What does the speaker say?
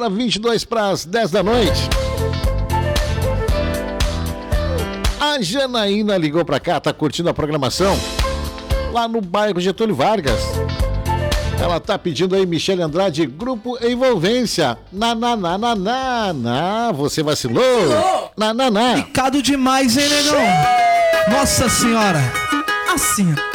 Agora 22 para as 10 da noite. A Janaína ligou pra cá, tá curtindo a programação lá no bairro Getúlio Vargas. Ela tá pedindo aí Michele Andrade, Grupo Envolvência. Você vacilou? Picado demais, hein, negão? Nossa senhora. Assim, ó.